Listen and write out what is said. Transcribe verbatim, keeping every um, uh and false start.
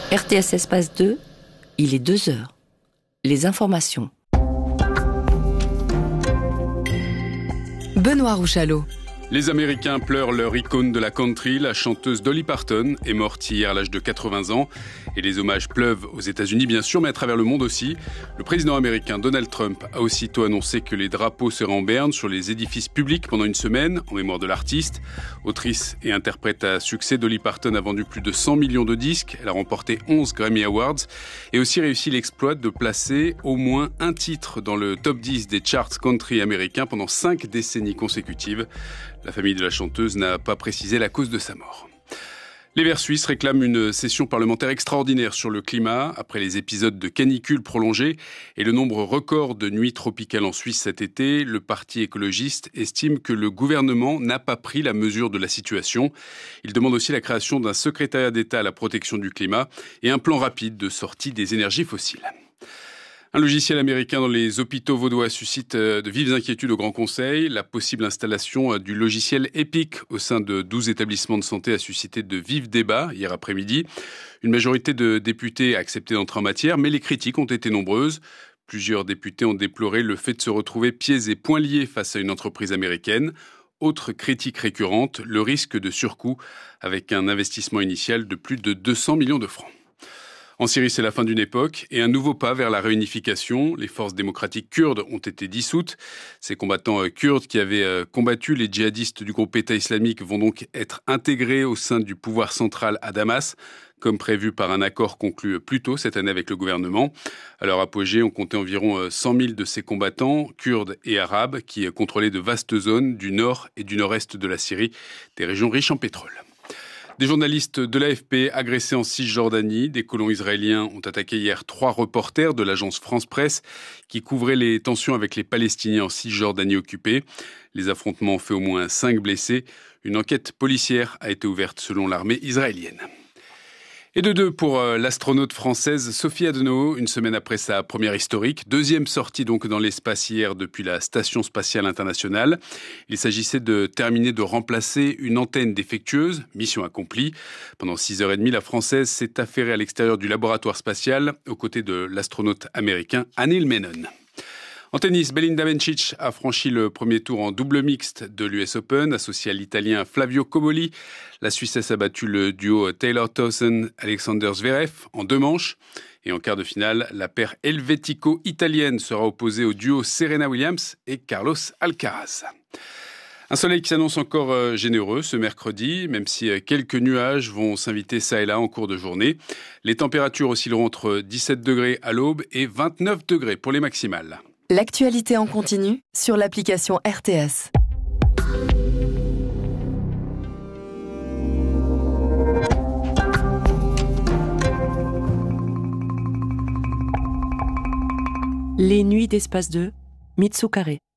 R T S Espace deux, il est deux heures. Les informations. Benoît Rouchalot. Les Américains pleurent leur icône de la country, la chanteuse Dolly Parton, est morte hier à l'âge de quatre-vingts ans. Et les hommages pleuvent aux États-Unis, bien sûr, mais à travers le monde aussi. Le président américain Donald Trump a aussitôt annoncé que les drapeaux seraient en berne sur les édifices publics pendant une semaine, en mémoire de l'artiste. Autrice et interprète à succès, Dolly Parton a vendu plus de cent millions de disques. Elle a remporté onze Grammy Awards et aussi réussi l'exploit de placer au moins un titre dans le top dix des charts country américains pendant cinq décennies consécutives. La famille de la chanteuse n'a pas précisé la cause de sa mort. Les Verts suisses réclament une session parlementaire extraordinaire sur le climat après les épisodes de canicule prolongés et le nombre record de nuits tropicales en Suisse cet été. Le parti écologiste estime que le gouvernement n'a pas pris la mesure de la situation. Il demande aussi la création d'un secrétariat d'État à la protection du climat et un plan rapide de sortie des énergies fossiles. Un logiciel américain dans les hôpitaux vaudois suscite de vives inquiétudes au Grand Conseil. La possible installation du logiciel Epic au sein de douze établissements de santé a suscité de vifs débats hier après-midi. Une majorité de députés a accepté d'entrer en matière, mais les critiques ont été nombreuses. Plusieurs députés ont déploré le fait de se retrouver pieds et poings liés face à une entreprise américaine. Autre critique récurrente, le risque de surcoût avec un investissement initial de plus de deux cents millions de francs. En Syrie, c'est la fin d'une époque et un nouveau pas vers la réunification. Les forces démocratiques kurdes ont été dissoutes. Ces combattants kurdes qui avaient combattu les djihadistes du groupe État islamique vont donc être intégrés au sein du pouvoir central à Damas, comme prévu par un accord conclu plus tôt cette année avec le gouvernement. À leur apogée, on comptait environ cent mille de ces combattants, kurdes et arabes, qui contrôlaient de vastes zones du nord et du nord-est de la Syrie, des régions riches en pétrole. Des journalistes de l'A F P agressés en Cisjordanie. Des colons israéliens ont attaqué hier trois reporters de l'agence France Presse qui couvraient les tensions avec les Palestiniens en Cisjordanie occupée. Les affrontements ont fait au moins cinq blessés. Une enquête policière a été ouverte selon l'armée israélienne. Et de deux pour l'astronaute française Sophie Adenauer, une semaine après sa première historique. Deuxième sortie donc dans l'espace hier depuis la Station spatiale internationale. Il s'agissait de terminer de remplacer une antenne défectueuse, mission accomplie. Pendant six heures trente, la Française s'est affairée à l'extérieur du laboratoire spatial aux côtés de l'astronaute américain Anil Menon. En tennis, Belinda Bencic a franchi le premier tour en double mixte de l'U S Open, associé à l'Italien Flavio Comoli. La Suissesse a battu le duo Taylor Towson-Alexander Zverev en deux manches. Et en quart de finale, la paire helvético-italienne sera opposée au duo Serena Williams et Carlos Alcaraz. Un soleil qui s'annonce encore généreux ce mercredi, même si quelques nuages vont s'inviter ça et là en cours de journée. Les températures oscilleront entre dix-sept degrés à l'aube et vingt-neuf degrés pour les maximales. L'actualité en continu sur l'application R T S. Les nuits d'Espace deux, Mitsu Carré.